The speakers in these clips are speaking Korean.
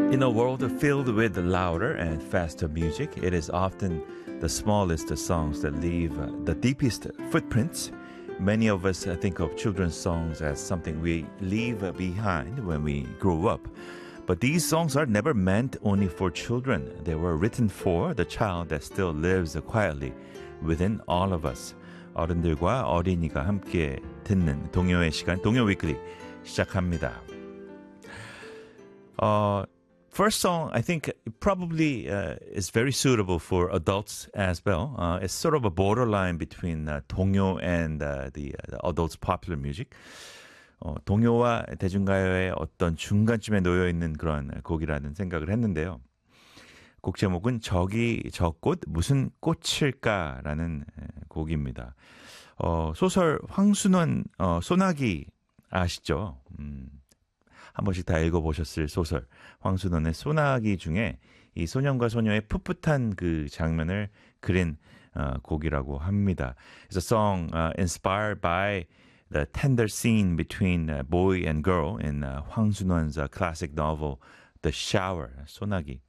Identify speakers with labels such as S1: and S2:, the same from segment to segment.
S1: In a world filled with louder and faster music, it is often the smallest songs that leave the deepest footprints. Many of us think of children's songs as something we leave behind when we grow up. But these songs are never meant only for children. They were written for the child that still lives quietly within all of us. 어른들과 어린이가 함께 듣는 동요의 시간, 동요 위클리 시작합니다. First song, I think probably is very suitable for adults as well. It's sort of a borderline between 동요 and the adults' popular music. 동요와 대중가요의 어떤 중간쯤에 놓여 있는 그런 곡이라는 생각을 했는데요. 곡 제목은 저기 저 꽃 무슨 꽃일까라는 곡입니다. 소설 황순원 소나기 아시죠? 한 번씩 다 읽어보셨을 소설 황순원의 소나기 중에 이 소년과 소녀의 풋풋한 그 장면을 그린 곡이라고 합니다. It's a song inspired by the tender scene between boy and girl in 황순원's classic novel The Shower, 소나기.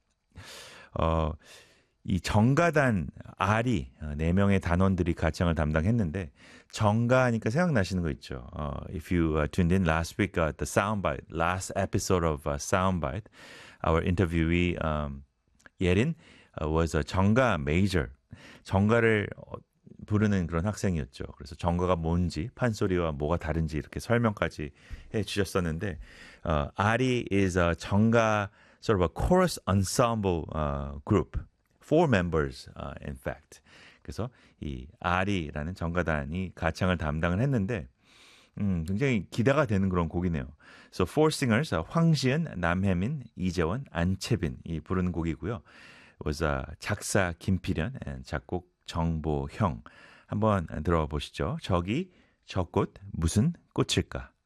S1: 이 정가단 아리 4명의 단원들이 가창을 담당했는데 정가하니까 생각나시는 거 있죠. If you tuned in last week, the Soundbite, last episode of Soundbite, our interviewee 예린 was a 정가 major. 정가를 부르는 그런 학생이었죠. 그래서 정가가 뭔지, 판소리와 뭐가 다른지 이렇게 설명까지 해주셨었는데 아리 is a 정가 sort of a chorus ensemble group. 4 members, in fact. 그래서 이 아리라는 정가단이 가창을 담당을 했는데 굉장히 기대가 되는 그런 곡이네요. So 4 singers, 황시은, 남혜민, 이재원, 안채빈이 부르는 곡이고요. was 작사 김필현, 작곡 정보형. 한번 들어보시죠. 저기 저 꽃 무슨 꽃일까?